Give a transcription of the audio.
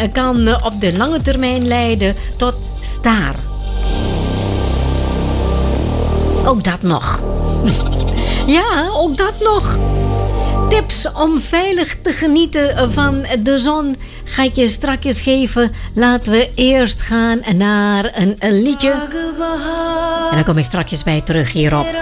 kan op de lange termijn leiden tot staar. Ook dat nog. Ja, ook dat nog. Tips om veilig te genieten van de zon ga ik je strakjes geven. Laten we eerst gaan naar een liedje. En dan kom ik strakjes bij terug hierop.